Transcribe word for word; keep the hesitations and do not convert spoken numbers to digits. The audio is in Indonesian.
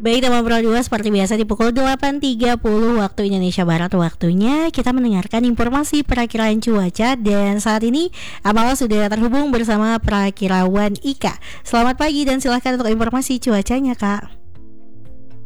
Baik teman Pro dua, seperti biasa di pukul delapan tiga puluh waktu Indonesia Barat, waktunya kita mendengarkan informasi perakiraan cuaca. Dan saat ini Amala sudah terhubung bersama perakirawan Ika. Selamat pagi dan silahkan untuk informasi cuacanya, Kak.